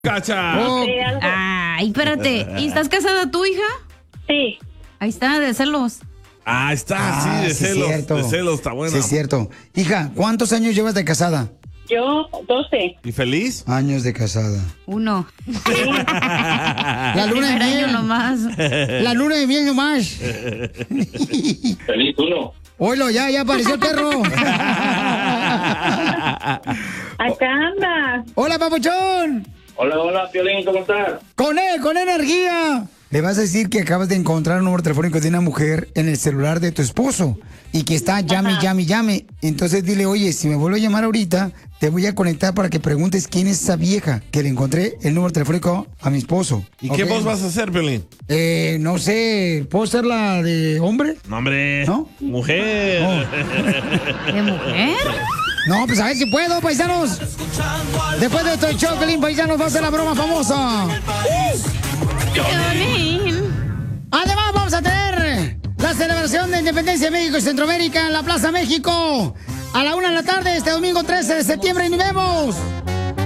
Cacha. Oh. Ay, espérate. ¿Y estás casada tú, hija? Sí. Ahí está, de celos. Ah, está, sí, de celos. cierto. De celos, está bueno. Sí, es cierto. Hija, ¿cuántos años llevas de casada? Yo, 12. ¿Y feliz? Años de casada. 1. La luna de Primer año miel. nomás. La luna de miel nomás. Feliz 1. Oilo, ya apareció el perro. Acá anda. Hola, papuchón. Hola, Piolín, ¿cómo estás? Con energía. Le vas a decir que acabas de encontrar un número telefónico de una mujer en el celular de tu esposo y que está llame. Entonces dile, oye, si me vuelvo a llamar ahorita, te voy a conectar para que preguntes quién es esa vieja que le encontré el número telefónico a mi esposo. ¿Y qué voz vas a hacer, Piolín? No sé, ¿puedo ser la de hombre? No, hombre. ¿No? Mujer. ¿De mujer? No, pues a ver si puedo, paisanos. Después de esto, el show, Piolín, paisanos, va a ser la broma famosa. Además, vamos a tener la celebración de Independencia de México y Centroamérica en la Plaza México a la 1 de la tarde este domingo 13 de septiembre. ¡Y nos vemos!